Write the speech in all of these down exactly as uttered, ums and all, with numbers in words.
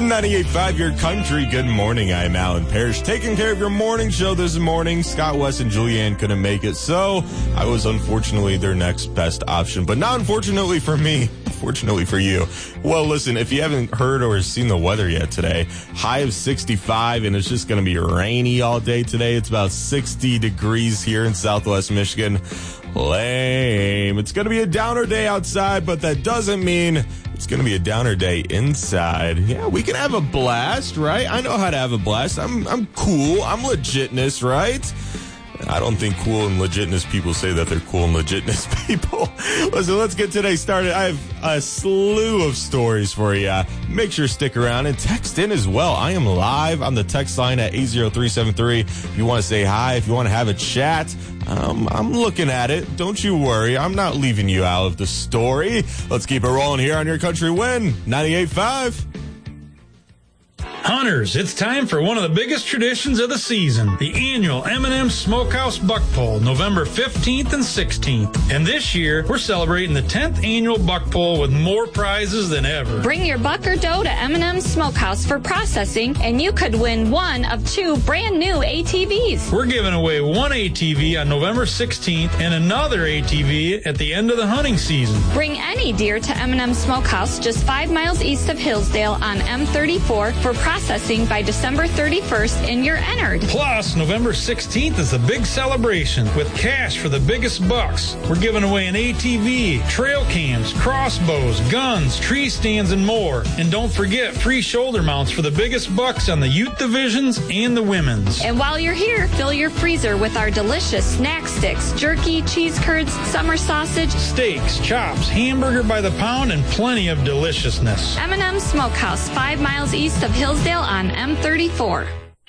Win ninety-eight point five, your country. Good morning. I'm Alan Parrish, taking care of your morning show this morning. Scott West and Julianne couldn't make it, so I was unfortunately their next best option. But not unfortunately for me, fortunately for you. Well, listen, if you haven't heard or seen the weather yet today, high of sixty-five, and it's just going to be rainy all day today. It's about sixty degrees here in Southwest Michigan. Lame. It's going to be a downer day outside, but that doesn't mean it's going to be a downer day inside. Yeah, we can have a blast, right? I know how to have a blast. I'm I'm cool. I'm legitness, right? I don't think cool and legitness people say that they're cool and legitness people. Listen, let's get today started. I have a slew of stories for you. Make sure to stick around and text in as well. I am live on the text line at eight zero three seven three. If you want to say hi, if you want to have a chat, um, I'm looking at it. Don't you worry. I'm not leaving you out of the story. Let's keep it rolling here on Your Country Win ninety-eight point five. Hunters, it's time for one of the biggest traditions of the season, the annual M and M Smokehouse Buck Pull, November fifteenth and sixteenth. And this year, we're celebrating the tenth annual Buck Pull with more prizes than ever. Bring your buck or doe to M and M Smokehouse for processing, and you could win one of two brand new A T Vs. We're giving away one A T V on November sixteenth and another A T V at the end of the hunting season. Bring any deer to M and M Smokehouse just five miles east of Hillsdale on M thirty-four for processing. Processing by December thirty-first, and you're entered. Plus, November sixteenth is a big celebration with cash for the biggest bucks. We're giving away an A T V, trail cams, crossbows, guns, tree stands, and more. And don't forget free shoulder mounts for the biggest bucks on the youth divisions and the women's. And while you're here, fill your freezer with our delicious snack sticks, jerky, cheese curds, summer sausage, steaks, chops, hamburger by the pound, and plenty of deliciousness. M and M Smokehouse, five miles east of Hillsdale on M thirty-four.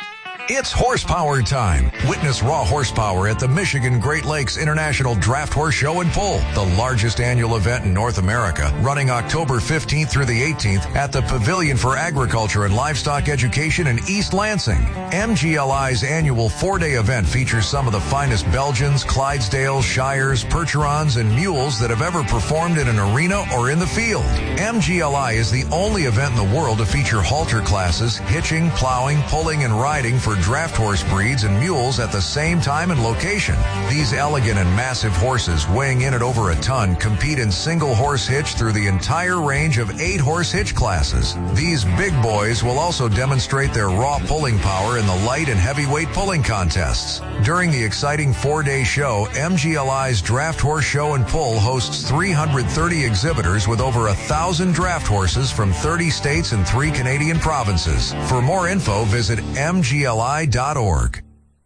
It's horsepower time. Witness raw horsepower at the Michigan Great Lakes International Draft Horse Show and Pull, the largest annual event in North America, running October fifteenth through the eighteenth at the Pavilion for Agriculture and Livestock Education in East Lansing. M G L I's annual four-day event features some of the finest Belgians, Clydesdales, Shires, Percherons, and mules that have ever performed in an arena or in the field. M G L I is the only event in the world to feature halter classes, hitching, plowing, pulling, and riding for draft horse breeds and mules at the same time and location. These elegant and massive horses, weighing in at over a ton, compete in single horse hitch through the entire range of eight horse hitch classes. These big boys will also demonstrate their raw pulling power in the light and heavyweight pulling contests. During the exciting four-day show, M G L I's Draft Horse Show and Pull hosts three hundred thirty exhibitors with over a thousand draft horses from thirty states and three Canadian provinces. For more info, visit M G L I dot org.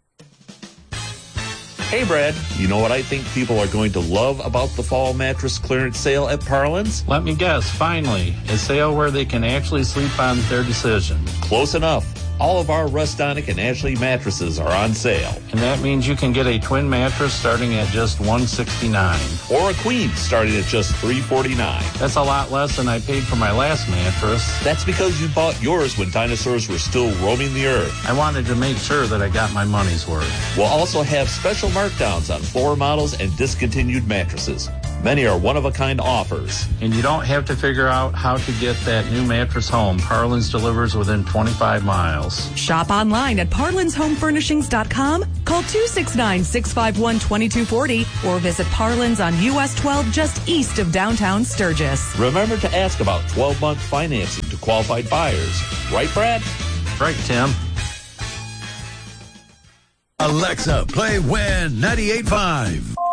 Hey, Brad, you know what I think people are going to love about the fall mattress clearance sale at Parlin's? Let me guess, finally, a sale where they can actually sleep on their decision. Close enough. All of our Rustonic and Ashley mattresses are on sale. And that means you can get a twin mattress starting at just one hundred sixty-nine dollars. Or a queen starting at just three hundred forty-nine dollars. That's a lot less than I paid for my last mattress. That's because you bought yours when dinosaurs were still roaming the earth. I wanted to make sure that I got my money's worth. We'll also have special markdowns on floor models and discontinued mattresses. Many are one-of-a-kind offers. And you don't have to figure out how to get that new mattress home. Parlin's delivers within twenty-five miles. Shop online at parlins home furnishings dot com, call two six nine, six five one, two two four zero, or visit Parlin's on U S twelve just east of downtown Sturgis. Remember to ask about twelve-month financing to qualified buyers. Right, Brad? Right, Tim. Alexa, play Win ninety-eight point five.